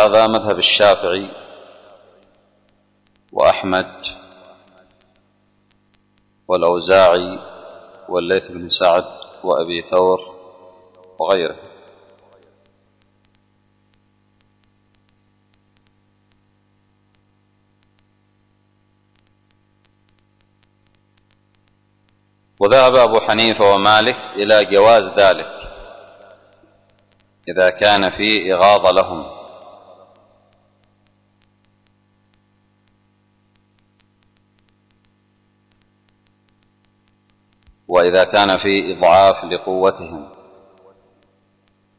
هذا مذهب الشافعي وأحمد والأوزاعي والليث بن سعد وأبي ثور وغيره. وذهب أبو حنيفة ومالك إلى جواز ذلك إذا كان فيه إغاظة لهم، وإذا كان فيه إضعاف لقوتهم.